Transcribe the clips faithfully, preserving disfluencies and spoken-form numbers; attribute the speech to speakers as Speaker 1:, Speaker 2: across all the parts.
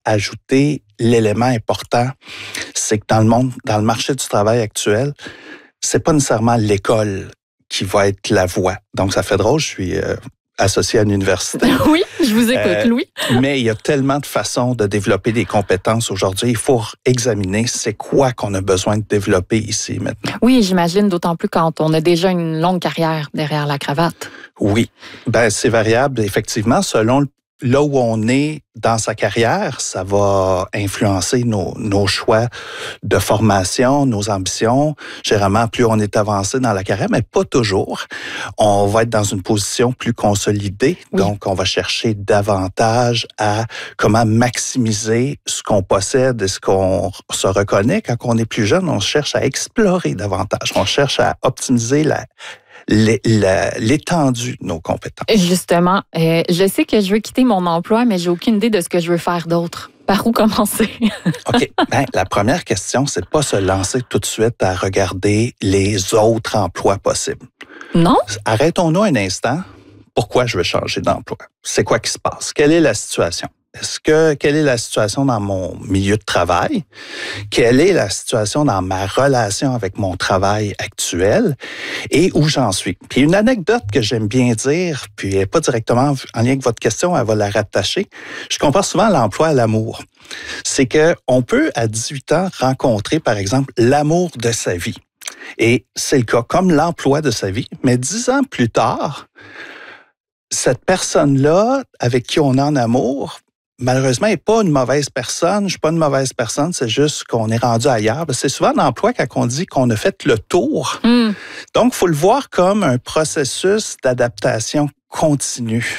Speaker 1: ajouter l'élément important, c'est que dans le monde, dans le marché du travail actuel, c'est pas nécessairement l'école qui va être la voie. Donc, ça fait drôle, je suis euh, associé à une université.
Speaker 2: Oui, je vous écoute,
Speaker 1: euh,
Speaker 2: Louis.
Speaker 1: Mais il y a tellement de façons de développer des compétences aujourd'hui. Il faut examiner c'est quoi qu'on a besoin de développer ici maintenant.
Speaker 2: Oui, j'imagine, d'autant plus quand on a déjà une longue carrière derrière la cravate.
Speaker 1: Oui, ben c'est variable, effectivement, selon là où on est dans sa carrière, ça va influencer nos, nos choix de formation, nos ambitions. Généralement, plus on est avancé dans la carrière, mais pas toujours. On va être dans une position plus consolidée, oui. Donc on va chercher davantage à comment maximiser ce qu'on possède et ce qu'on se reconnaît. Quand on est plus jeune, on cherche à explorer davantage. On cherche à optimiser la l'étendue de nos compétences.
Speaker 2: Justement, euh, je sais que je veux quitter mon emploi, mais j'ai aucune idée de ce que je veux faire d'autre. Par où commencer?
Speaker 1: OK. Ben, la première question, c'est pas se lancer tout de suite à regarder les autres emplois possibles.
Speaker 2: Non?
Speaker 1: Arrêtons-nous un instant. Pourquoi je veux changer d'emploi? C'est quoi qui se passe? Quelle est la situation? Est-ce que, quelle est la situation dans mon milieu de travail? Quelle est la situation dans ma relation avec mon travail actuel et où j'en suis? Puis une anecdote que j'aime bien dire, puis elle n'est pas directement en lien avec votre question, elle va la rattacher. Je compare souvent l'emploi à l'amour. C'est que on peut, à dix-huit ans, rencontrer, par exemple, l'amour de sa vie. Et c'est le cas, comme l'emploi de sa vie. Mais dix ans plus tard, cette personne-là, avec qui on est en amour, malheureusement, elle n'est pas une mauvaise personne. Je ne suis pas une mauvaise personne, c'est juste qu'on est rendu ailleurs. C'est souvent l'emploi quand on dit qu'on a fait le tour. Mm. Donc, il faut le voir comme un processus d'adaptation continue.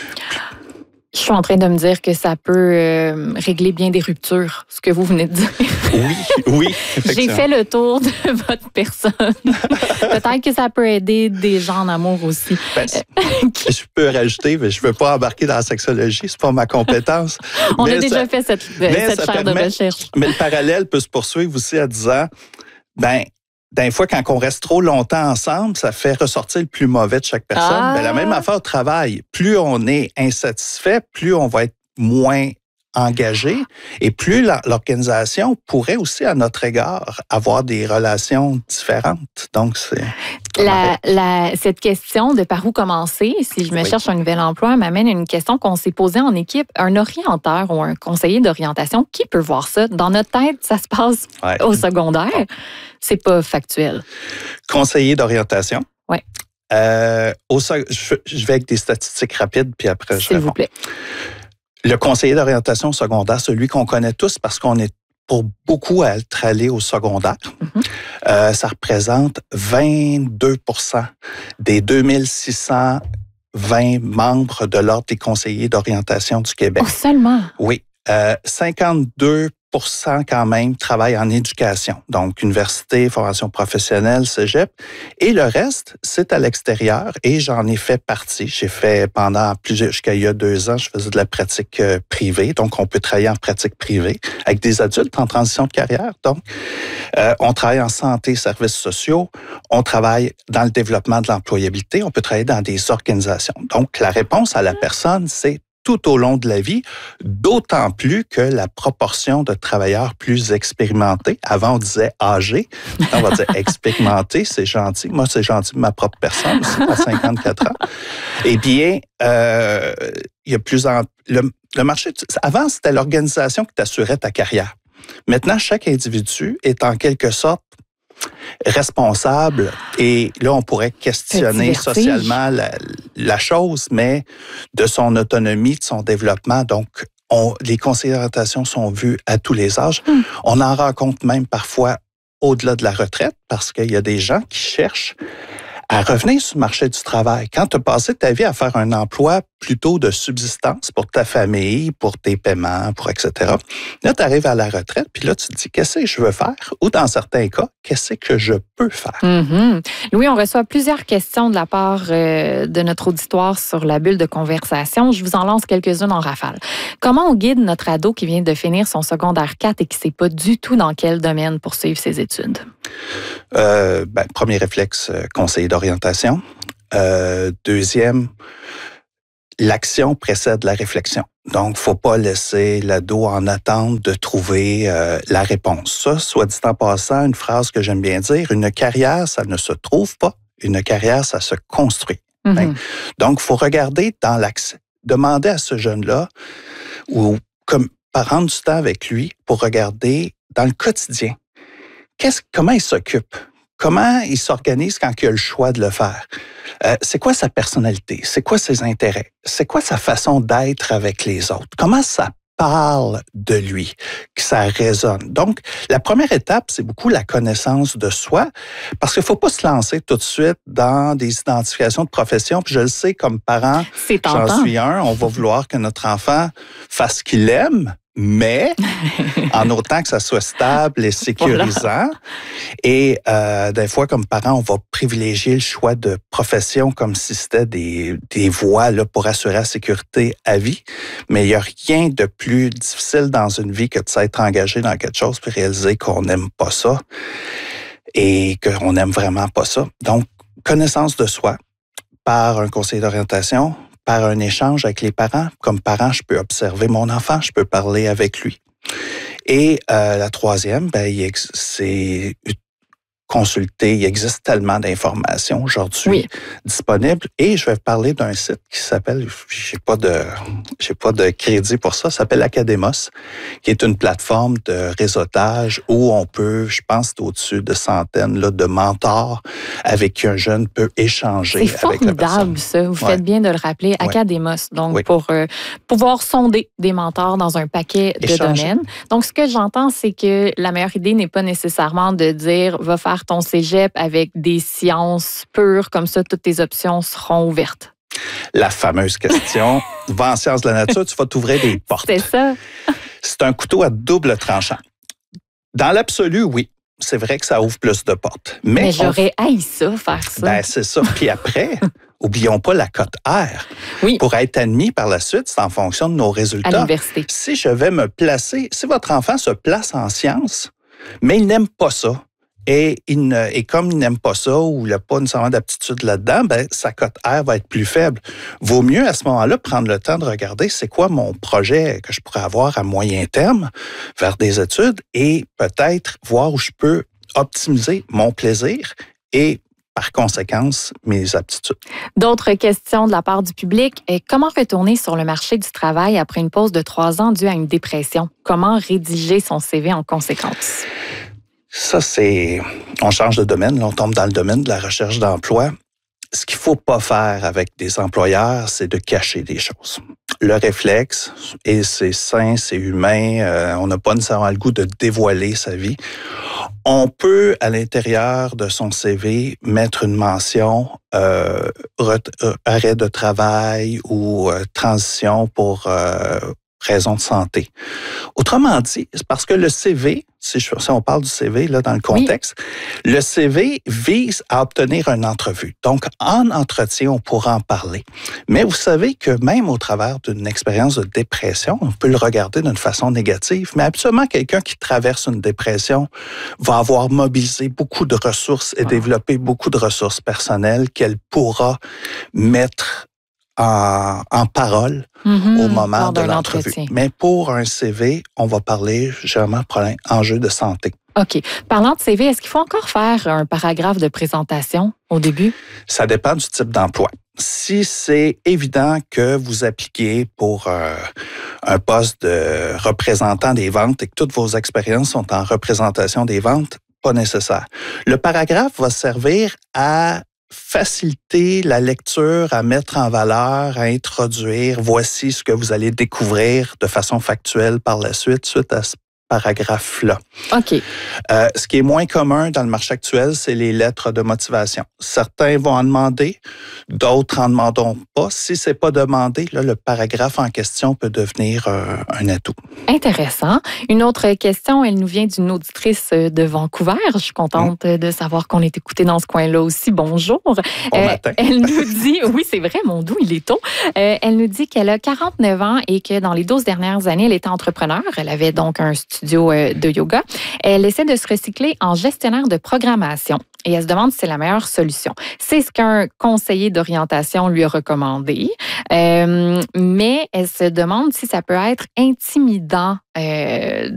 Speaker 2: Je suis en train de me dire que ça peut euh, régler bien des ruptures, ce que vous venez de dire.
Speaker 1: Oui, oui.
Speaker 2: J'ai fait le tour de votre personne. Peut-être que ça peut aider des gens en amour aussi.
Speaker 1: Ben, je peux rajouter, mais je ne veux pas embarquer dans la sexologie, c'est pas ma compétence.
Speaker 2: On
Speaker 1: mais
Speaker 2: a déjà
Speaker 1: ça,
Speaker 2: fait cette, cette chaire
Speaker 1: permet,
Speaker 2: de recherche.
Speaker 1: Mais le parallèle peut se poursuivre aussi en disant, ben, des fois, quand on reste trop longtemps ensemble, ça fait ressortir le plus mauvais de chaque personne. Ah. Mais la même affaire au travail. Plus on est insatisfait, plus on va être moins engagé et plus la, l'organisation pourrait aussi, à notre égard, avoir des relations différentes. Donc, c'est...
Speaker 2: La, la, cette question de par où commencer, si je me oui. cherche un nouvel emploi, m'amène à une question qu'on s'est posée en équipe. Un orienteur ou un conseiller d'orientation, qui peut voir ça? Dans notre tête, ça se passe ouais. au secondaire. Bon. C'est pas factuel.
Speaker 1: Conseiller d'orientation?
Speaker 2: Oui.
Speaker 1: Euh, au, je, je vais avec des statistiques rapides, puis après, je
Speaker 2: S'il
Speaker 1: réponds.
Speaker 2: vous plaît.
Speaker 1: Le conseiller d'orientation secondaire, celui qu'on connaît tous parce qu'on est pour beaucoup à être allé au secondaire, mm-hmm. euh, ça représente vingt-deux pour cent des deux mille six cent vingt membres de l'Ordre des conseillers d'orientation du Québec.
Speaker 2: Oh, seulement?
Speaker 1: Oui. Euh, cinquante-deux pour cent quand même travaillent en éducation, donc université, formation professionnelle, cégep. Et le reste, c'est à l'extérieur et j'en ai fait partie. J'ai fait pendant plusieurs, jusqu'à il y a deux ans, je faisais de la pratique euh, privée, donc on peut travailler en pratique privée avec des adultes en transition de carrière. Donc, euh, on travaille en santé, services sociaux, on travaille dans le développement de l'employabilité, on peut travailler dans des organisations. Donc, la réponse à la personne, c'est tout au long de la vie, d'autant plus que la proportion de travailleurs plus expérimentés, avant on disait âgés, on va dire expérimentés, c'est gentil. Moi, c'est gentil de ma propre personne, aussi, à cinquante-quatre ans. Eh bien, euh, il y a plus en... Le, le marché, avant, c'était l'organisation qui t'assurait ta carrière. Maintenant, chaque individu est en quelque sorte responsable et là, on pourrait questionner socialement la, la chose, mais de son autonomie, de son développement. Donc, on, les conseillers d'orientation sont vus à tous les âges. Mm. On en rencontre même parfois au-delà de la retraite parce qu'il y a des gens qui cherchent à revenir sur le marché du travail. Quand tu as passé ta vie à faire un emploi plutôt de subsistance pour ta famille, pour tes paiements, pour et cetera, là, tu arrives à la retraite, puis là, tu te dis, qu'est-ce que je veux faire? Ou dans certains cas, qu'est-ce que je peux faire?
Speaker 2: Mm-hmm. Louis, on reçoit plusieurs questions de la part euh, de notre auditoire sur la bulle de conversation. Je vous en lance quelques-unes en rafale. Comment on guide notre ado qui vient de finir son secondaire quatre et qui ne sait pas du tout dans quel domaine poursuivre ses études?
Speaker 1: Euh, ben, premier réflexe, euh, conseiller d'orientation. Euh, deuxième, l'action précède la réflexion. Donc, faut pas laisser l'ado en attente de trouver euh, la réponse. Ça, soit dit en passant, une phrase que j'aime bien dire, une carrière, ça ne se trouve pas. Une carrière, ça se construit. Mm-hmm. Hein? Donc, il faut regarder dans l'accès. Demander à ce jeune-là, ou comme prendre du temps avec lui pour regarder dans le quotidien, qu'est-ce, comment il s'occupe? Comment il s'organise quand il a le choix de le faire? Euh, c'est quoi sa personnalité? C'est quoi ses intérêts? C'est quoi sa façon d'être avec les autres? Comment ça parle de lui, que ça résonne? Donc, la première étape, c'est beaucoup la connaissance de soi, parce qu'il ne faut pas se lancer tout de suite dans des identifications de profession. Puis je le sais, comme parent, j'en suis un, on va vouloir que notre enfant fasse ce qu'il aime, mais en autant que ça soit stable et sécurisant. Voilà. Et euh, des fois, comme parents, on va privilégier le choix de profession comme si c'était des, des voies là, pour assurer la sécurité à vie. Mais il n'y a rien de plus difficile dans une vie que de s'être engagé dans quelque chose puis réaliser qu'on n'aime pas ça et qu'on n'aime vraiment pas ça. Donc, connaissance de soi par un conseiller d'orientation, par un échange avec les parents. Comme parent, je peux observer mon enfant, je peux parler avec lui. Et euh, la troisième, ben, il ex- c'est consulter. Il existe tellement d'informations aujourd'hui oui. disponibles. Et je vais parler d'un site qui s'appelle, j'ai pas de, j'ai pas de crédit pour ça, ça s'appelle Academos, qui est une plateforme de réseautage où on peut, je pense, au-dessus de centaines là, de mentors avec qui un jeune peut échanger.
Speaker 2: C'est
Speaker 1: avec la personne.
Speaker 2: C'est formidable, ça. Vous
Speaker 1: ouais.
Speaker 2: faites bien de le rappeler.
Speaker 1: Ouais.
Speaker 2: Academos, donc
Speaker 1: oui.
Speaker 2: pour euh, pouvoir sonder des mentors dans un paquet de
Speaker 1: Échanger.
Speaker 2: domaines. Donc, ce que j'entends, c'est que la meilleure idée n'est pas nécessairement de dire va faire ton cégep avec des sciences pures, comme ça, toutes tes options seront ouvertes.
Speaker 1: La fameuse question, va en sciences de la nature, tu vas t'ouvrir des portes.
Speaker 2: C'est ça.
Speaker 1: C'est un couteau à double tranchant. Dans l'absolu, oui. C'est vrai que ça ouvre plus de portes. Mais,
Speaker 2: Mais j'aurais on... haï ça, faire ça.
Speaker 1: Ben, c'est ça. Puis après, oublions pas la cote R.
Speaker 2: Oui.
Speaker 1: Pour être admis par la suite, c'est en fonction de nos résultats.
Speaker 2: À l'université.
Speaker 1: Si je vais me placer, si votre enfant se place en sciences, mais il n'aime pas ça, et, il ne, et comme il n'aime pas ça ou il n'a pas nécessairement d'aptitude là-dedans, ben, sa cote R va être plus faible. Vaut mieux à ce moment-là prendre le temps de regarder c'est quoi mon projet que je pourrais avoir à moyen terme vers des études et peut-être voir où je peux optimiser mon plaisir et par conséquence, mes aptitudes.
Speaker 2: D'autres questions de la part du public. Comment retourner sur le marché du travail après une pause de trois ans due à une dépression? Comment rédiger son C V en conséquence?
Speaker 1: Ça, c'est... On change de domaine, là, on tombe dans le domaine de la recherche d'emploi. Ce qu'il ne faut pas faire avec des employeurs, c'est de cacher des choses. Le réflexe, et c'est sain, c'est humain, euh, on n'a pas nécessairement le goût de dévoiler sa vie. On peut, à l'intérieur de son C V, mettre une mention euh, ret- euh, arrêt de travail ou euh, transition pour euh, raison de santé. Autrement dit, c'est parce que le C V, si, je, si on parle du C V là, dans le contexte, oui. le C V vise à obtenir une entrevue. Donc, en entretien, on pourra en parler. Mais vous savez que même au travers d'une expérience de dépression, on peut le regarder d'une façon négative, mais absolument quelqu'un qui traverse une dépression va avoir mobilisé beaucoup de ressources et ah. développé beaucoup de ressources personnelles qu'elle pourra mettre En, en parole mm-hmm, au moment de l'entrevue. Entretien. Mais pour un C V, on va parler généralement problème, enjeu de santé.
Speaker 2: OK. Parlant de C V, est-ce qu'il faut encore faire un paragraphe de présentation au début?
Speaker 1: Ça dépend du type d'emploi. Si c'est évident que vous appliquez pour euh, un poste de représentant des ventes et que toutes vos expériences sont en représentation des ventes, pas nécessaire. Le paragraphe va servir à faciliter la lecture, à mettre en valeur, à introduire. Voici ce que vous allez découvrir de façon factuelle par la suite, suite à ce paragraphe-là.
Speaker 2: OK.
Speaker 1: Euh, ce qui est moins commun dans le marché actuel, c'est les lettres de motivation. Certains vont en demander, d'autres n'en demanderont pas. Si ce n'est pas demandé, là, le paragraphe en question peut devenir euh, un atout.
Speaker 2: Intéressant. Une autre question, elle nous vient d'une auditrice de Vancouver. Je suis contente mmh. de savoir qu'on est écouté dans ce coin-là aussi. Bonjour.
Speaker 1: Bon euh, matin.
Speaker 2: Elle nous dit, oui, c'est vrai, mon doux, il est tôt. Euh, elle nous dit qu'elle a quarante-neuf ans et que dans les douze dernières années, elle était entrepreneur. Elle avait donc un studio de yoga. Elle essaie de se recycler en gestionnaire de programmation. et elle se demande si c'est la meilleure solution. C'est ce qu'un conseiller d'orientation lui a recommandé, euh, mais elle se demande si ça peut être intimidant euh,